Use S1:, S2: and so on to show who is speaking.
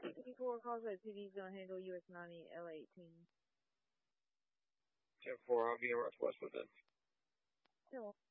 S1: 10-4, Causeway PD is going to handle US 90, LA 18.
S2: 10-4, I'll be in Northwest with it.
S1: Hello.